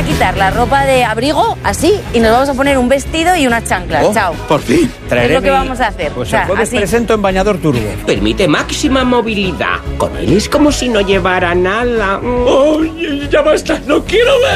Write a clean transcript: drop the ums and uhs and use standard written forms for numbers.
a quitar la ropa de abrigo, así, y nos vamos a poner un vestido y unas chanclas. Chao. Por fin. Es lo que vamos a hacer. Pues O sea, el jueves así. presento en bañador turbo. Permite máxima movilidad. Con él es como si no llevara nada. Oye, ya basta, no quiero ver.